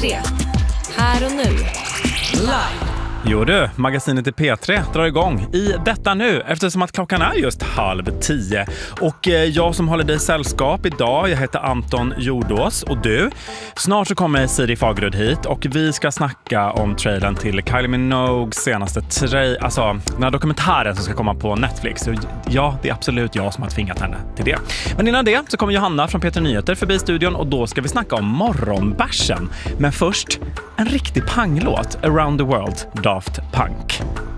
P3. Här och nu. Live. Jo du, magasinet i P3 drar igång i detta nu eftersom att klockan är just 9:30. Och jag som håller dig sällskap idag, jag heter Anton Jordås och du. Snart så kommer Siri Fagerud hit och vi ska snacka om trailern till Kylie Minogues senaste den här dokumentären som ska komma på Netflix. Och ja, det är absolut jag som har tvingat henne till det. Men innan det så kommer Johanna från P3 Nyheter förbi studion och då ska vi snacka om morgonbärsen. Men först, en riktig panglåt, Around the World, Daft Punk.